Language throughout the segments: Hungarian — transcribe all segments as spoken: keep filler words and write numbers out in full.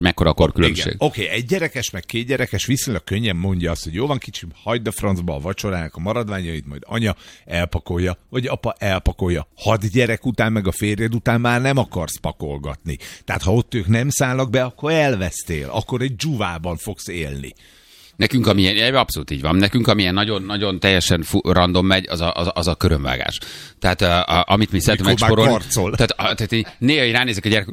mekkora a korkülönbség. Oké, okay, egy gyerekes, meg két gyerekes viszonylag könnyen mondja azt, hogy jó van kicsim, hagyd a francba a vacsorának a maradványait, majd anya elpakolja, vagy apa elpakolja. Hat gyerek után, meg a férjed után már nem akarsz pakolgatni. Tehát ha ott ők nem szállnak be, akkor elvesztél, akkor egy dzsuvában fogsz élni. Nekünk, amilyen, abszolút így van, nekünk amilyen nagyon-nagyon teljesen fu- random megy, az a, az, az a körömvágás. Tehát a, a, amit mi szeretünk megsporolni. Tehát, a, tehát így, néha így ránézek a gyerek,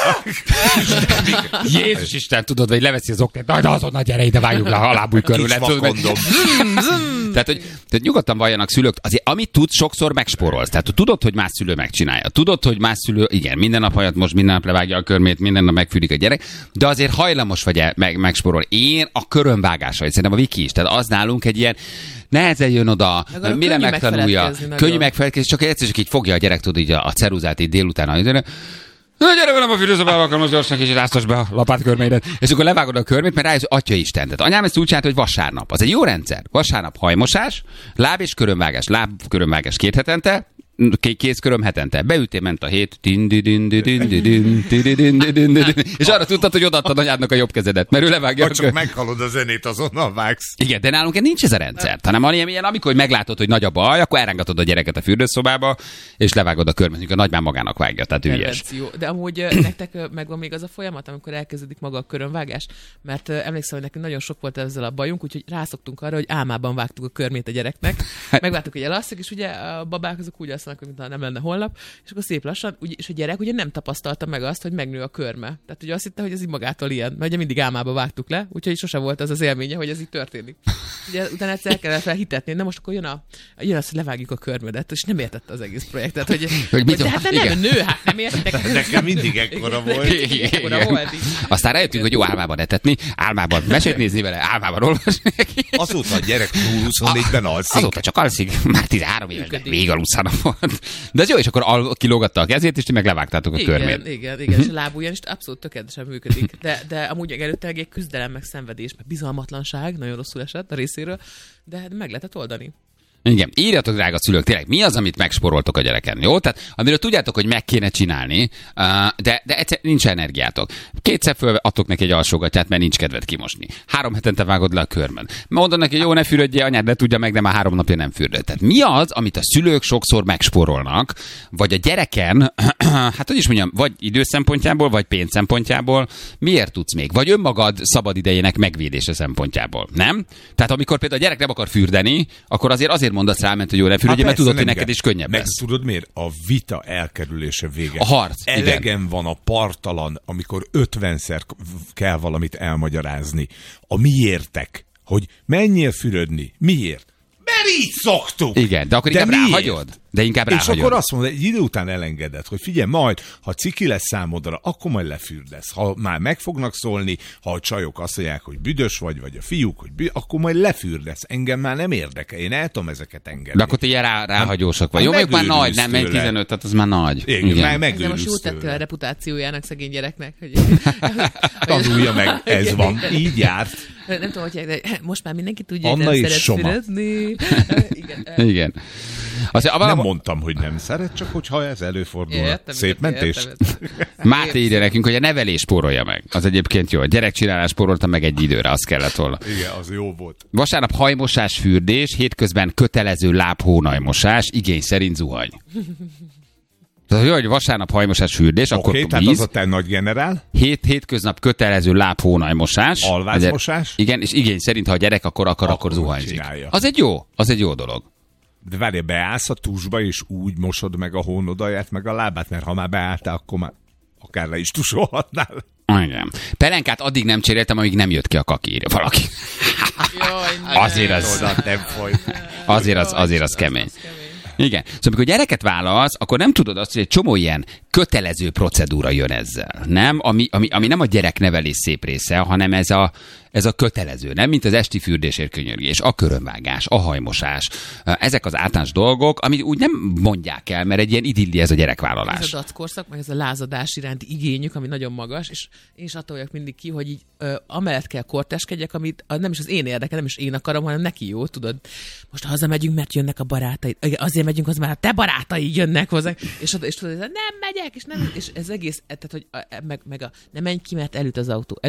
Jézus Isten, tudod, vagy leveszi az oknát, majd azonnal gyere ide, vágjuk le a lábúj körül. Tehát, hogy tehát nyugodtan valljanak szülők, azért amit tudsz, sokszor megspórolsz. Tehát tudod, hogy más szülő megcsinálja. Tudod, hogy más szülő, igen, minden nap hajat most, minden nap levágja a körmét, minden nap megfűrik a gyerek, de azért hajlamos vagy el, meg, megspórolni. Én a körömvágásra, szerintem a Viki is. Tehát az nálunk egy ilyen nehezen jön oda, mire megtanulja, könnyű megfelelkezni, csak egyszer csak így fogja a gyerek, tudod, így a, a ceruzát így délután. Na, gyere velem a fürdőszobába, akkor most gyorsan kicsit áztasd be a lapátkörmédet. És akkor levágod a körmét, mert rájössz, Atya Isten. Tehát anyám ezt úgy csinált, hogy vasárnap. Az egy jó rendszer. Vasárnap hajmosás, láb és körömvágás. Láb körömvágás két hetente, kézköröm hetente. Beütél, ment a hét, és arra tudtad, hogy odaadtad anyádnak a jobb kezedet, mert ő levágja. Vagy csak meghalod a zenét, azonnal vágsz. Igen, de nálunk nincs ez a rendszer. Hanem ilyen, amikor meglátod, hogy nagy a baj, akkor elrángatod a gyereket a fürdőszobába, és levágod a körmet, a nagymám magának vágja, tehát ügyes. De amúgy nektek megvan még az a folyamat, amikor elkezdődik maga a körömvágás, mert emlékszem, hogy nekünk nagyon sok volt ezzel a bajunk, úgyhogy rászoktunk arra, hogy álmában vágtuk a körmét a gyereknek. Megvártuk, hogy elalszik, és ugye a babák azok úgy alszanak, mint nem lenne holnap, és akkor szép lassan, úgy, és a gyerek ugye nem tapasztalta meg azt, hogy megnő a körme. Tehát ugye azt hitte, hogy ez így magától ilyen, mert ugye mindig álmába vágtuk le, úgyhogy sose volt az az élménye, hogy ez így történik. Ugye utána egyszer el kellett felhitetni, na most akkor jön, a, jön az, hogy levágjuk a körmödet, és nem értette az egész projektet, hogy, hogy, hogy de hát nem nő, hát nem értek. Nekem mindig ekkora volt. Ekkora volt. Aztán rájöttünk, hogy jó álmában etetni, álmában mesét nézni vele, álmában olvasni. Azóta a gyerek nulla huszonnégyben alszik. Azóta csak alszik, már tizenhárom éves, még aluszána volt. De ez jó, és akkor al- kilógatta a kezét, és ti meg levágtátok a igen, körmét. Igen, igen, és a lábujján is abszolút tökéletesen működik. De, de amúgy előtte egy küzdelem, meg szenvedés, meg bizalmatlanság, nagyon rosszul esett a részéről, de meg lehetett oldani. Igen, írjatok, drága szülők, tényleg, mi az, amit megsporoltok a gyereken, jó? Tehát, amiről tudjátok, hogy meg kéne csinálni, de, de egyszer nincs energiátok. Kétszer föl adtok neki egy alsógatját, mert nincs kedved kimosni. Három hetente vágod le a körmön. Mondod neki, jó, ne fürödjél, anyád ne tudja meg, de már három napja nem fürdött. Tehát mi az, amit a szülők sokszor megsporolnak, vagy a gyereken, hát hogy is mondjam, vagy idő szempontjából, vagy pénz szempontjából, miért tudsz még? Vagy önmagad szabad idejének megvédése szempontjából, nem? Tehát amikor például a gyerek nem akar fürdeni, akkor azért azért mondasz rá, hogy jó, ne fürödjél, mert tudod, hogy neked is könnyebb meg lesz. Tudod miért? A vita elkerülése vége. A harc, Elegem igen. van a parttalan, amikor ötvenszer kell valamit elmagyarázni. A miértek, hogy menjél fürödni. Miért? Mert így szoktuk. Igen, de akkor de inkább miért? ráhagyod. De inkább és ráhagyod. akkor azt mondod, egy idő után elengeded, hogy figyelj, majd, ha ciki lesz számodra, akkor majd lefürdesz. Ha már meg fognak szólni, ha a csajok azt mondják, hogy büdös vagy, vagy a fiúk, hogy büdös, akkor majd lefürdesz. Engem már nem érdekel, én el tudom ezeket engedni. De akkor te ilyen rá, ráhagyósak vagy. Jó, még már nagy, nem, egy tizenöt, tehát az már nagy. Igen, igen. Már de most úgy tettél a reputációjának szegény gyereknek, hogy... Tanulja meg, ez van, így járt. Nem tudom, hogy de most már mindenki tudja, Anna hogy nem és szeret Soma. fürödni. Igen. Igen. Azért, nem mondtam, hogy nem szeret, csak hogyha ez előfordul. Értem, Szép értem, mentés. értem, értem. Máté írja nekünk, hogy a nevelés spórolja meg. Az egyébként jó. A gyerekcsinálás spórolta meg egy időre, az kellett volna. Igen, az jó volt. Vasárnap hajmosás, fürdés, hétközben kötelező lábhónajmosás, igény szerint zuhany. Tehát, hogy vasárnap hajmosás, fürdés, okay, akkor víz. Tehát az a te nagy generál. Hét, hétköznap kötelező lábhónajmosás. Alvázmosás. Igen, és igény szerint, ha a gyerek akar, akar, akkor, akkor zuhanyzik. Csinálja. Az egy jó, az egy jó dolog. De várj, beállsz a tusba, és úgy mosod meg a hónodaját, meg a lábát, mert ha már beálltál, akkor már akár le is tusolhatnál. Igen. Pelenkát addig nem cseréltem, amíg nem jött ki a kakírja. Valaki. Jaj, azért az, nem folyt. azért az, azért az kemény. Igen. Szóval amikor gyereket válasz, akkor nem tudod azt, hogy egy csomó ilyen kötelező procedúra jön ezzel. Nem? Ami, ami, ami nem a gyereknevelés szép része, hanem ez a, ez a kötelező, nem? Mint az esti fürdésért könyörgés, a körömvágás, a hajmosás. Ezek az általános dolgok, amit úgy nem mondják el, mert egy ilyen idilli ez a gyerekvállalás. Ez a dackorszak, meg ez a lázadás iránti igényük, ami nagyon magas, és én is attól vagyok mindig ki, hogy így ö, amellett kell korteskedjek, amit a, nem is az én érdeke, nem is én akarom, hanem neki jó, tudod. Most hazamegyünk, mert jönnek a barátaid. Azért megyünk, az már a te barátaid jönnek hozzánk. És, és tudod, nem megyek, és, nem, és ez egész, tehát, hogy meg, meg a nem menj ki, mert elüt az autó.